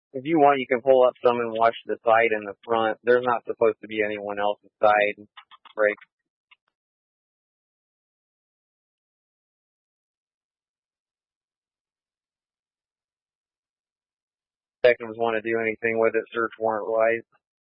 If you want, you can pull up some and watch the side and the front. There's not supposed to be anyone else's side break. Detectives want to do anything with it, search warrant wise.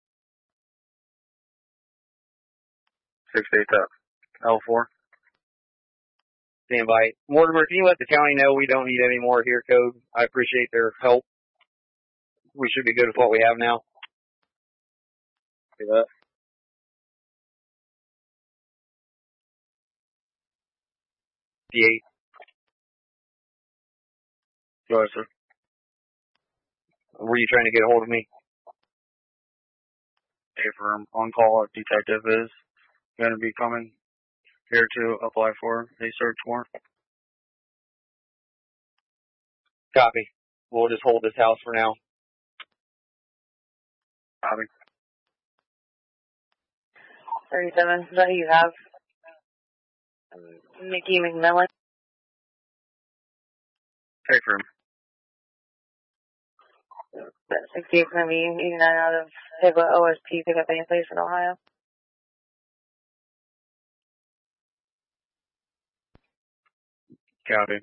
6-8 up. L4. Stand by. Mortimer, can you let the county know we don't need any more here, Code? I appreciate their help. We should be good with what we have now. See that? D8. Go ahead, sir. Were you trying to get a hold of me? Affirm. On call detective is going to be coming here to apply for a search warrant. Copy. We'll just hold this house for now. Copy. 37, is that who you have? Mickey McMillan. Affirm. 68 from me, 89 out of Higwa OSP, pick up any place in Ohio. Copy.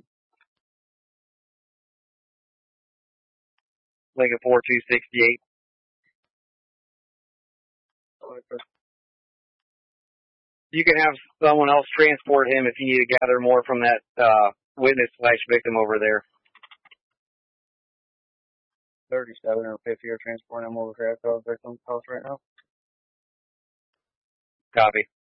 Lincoln 4268. You can have someone else transport him if you need to gather more from that witness/victim over there. 37 or 50 are transporting him over here at the victim's house right now. Copy.